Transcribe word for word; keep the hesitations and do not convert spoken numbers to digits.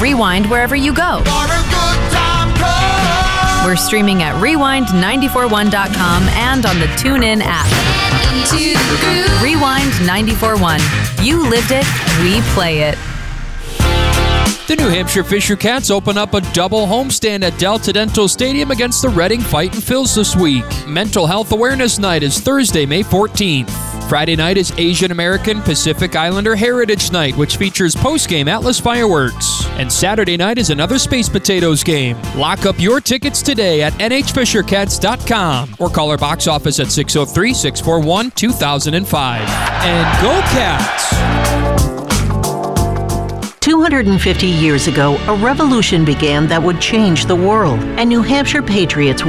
Rewind wherever you go. We're streaming at rewind nine four one dot com and on the TuneIn app. Rewind nine four one. You lived it, we play it. The New Hampshire Fisher Cats open up a double homestand at Delta Dental Stadium against the Reading Fightin' Phils this week. Mental Health Awareness Night is Thursday, May fourteenth. Friday night is Asian American Pacific Islander Heritage Night, which features post-game Atlas fireworks. And Saturday night is another Space Potatoes game. Lock up your tickets today at n h fisher cats dot com or call our box office at six oh three, six four one, two thousand five. And go Cats! two hundred fifty years ago, a revolution began that would change the world, and New Hampshire patriots